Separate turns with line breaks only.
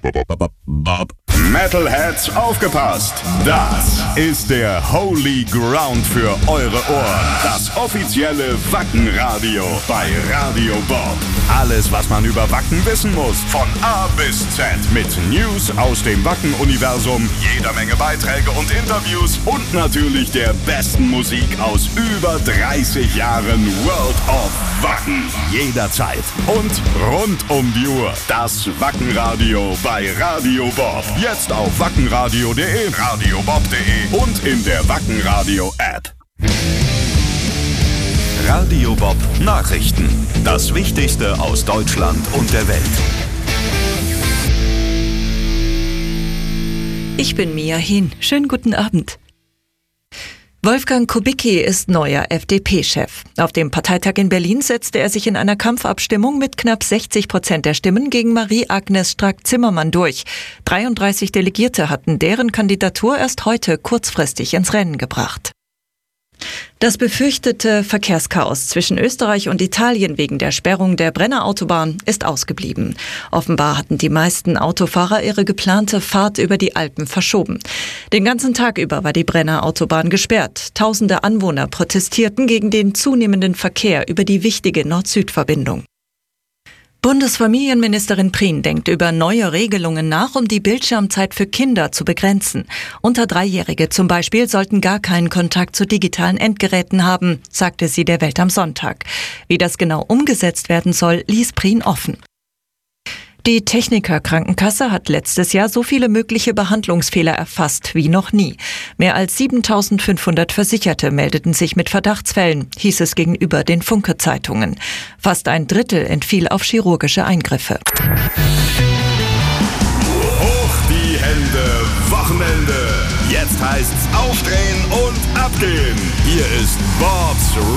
Metalheads, aufgepasst! Das ist der Holy Ground für eure Ohren. Das offizielle Wacken-Radio bei Radio Bob. Alles, was man über Wacken wissen muss. Von A bis Z. Mit News aus dem Wacken-Universum, jeder Menge Beiträge und Interviews und natürlich der besten Musik aus über 30 Jahren World of Wacken. Jederzeit und rund um die Uhr. Das Wacken-Radio bei Radio Bob. Jetzt auf wackenradio.de, radiobob.de und in der Wacken-Radio-App. Radio Bob Nachrichten. Das Wichtigste aus Deutschland und der Welt.
Ich bin Mia Hin. Schönen guten Abend. Wolfgang Kubicki ist neuer FDP-Chef. Auf dem Parteitag in Berlin setzte er sich in einer Kampfabstimmung mit knapp 60% der Stimmen gegen Marie-Agnes Strack-Zimmermann durch. 33 Delegierte hatten deren Kandidatur erst heute kurzfristig ins Rennen gebracht. Das befürchtete Verkehrschaos zwischen Österreich und Italien wegen der Sperrung der Brenner-Autobahn ist ausgeblieben. Offenbar hatten die meisten Autofahrer ihre geplante Fahrt über die Alpen verschoben. Den ganzen Tag über war die Brenner-Autobahn gesperrt. Tausende Anwohner protestierten gegen den zunehmenden Verkehr über die wichtige Nord-Süd-Verbindung. Bundesfamilienministerin Prien denkt über neue Regelungen nach, um die Bildschirmzeit für Kinder zu begrenzen. Unter 3-Jährige zum Beispiel sollten gar keinen Kontakt zu digitalen Endgeräten haben, sagte sie der Welt am Sonntag. Wie das genau umgesetzt werden soll, ließ Prien offen. Die Techniker Krankenkasse hat letztes Jahr so viele mögliche Behandlungsfehler erfasst wie noch nie. Mehr als 7.500 Versicherte meldeten sich mit Verdachtsfällen, hieß es gegenüber den Funke-Zeitungen. Fast ein Drittel entfiel auf chirurgische Eingriffe.
Hoch die Hände, Wochenende. Jetzt heißt's aufdrehen und abgehen. Hier ist Bobs